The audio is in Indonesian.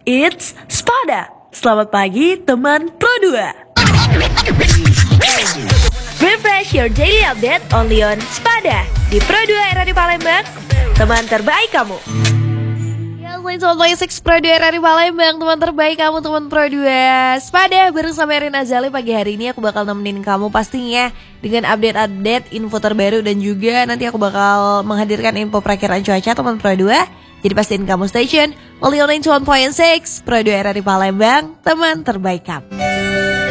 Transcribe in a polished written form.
It's Spada. Selamat pagi teman Pro 2. Refresh your daily update only on Spada di Pro 2 RRI Palembang, teman terbaik kamu. Ya, selain Sobat 6 Pro 2 RRI Palembang, teman terbaik kamu, teman Pro 2 Spada. Bareng sama Erin Azali, pagi hari ini aku bakal nemenin kamu pastinya dengan update-update info terbaru, dan juga nanti aku bakal menghadirkan info perakhiran cuaca teman Pro 2. Jadi pastiin kamu station only on 91.6 Pro 2 RRI Palembang, teman terbaik kamu.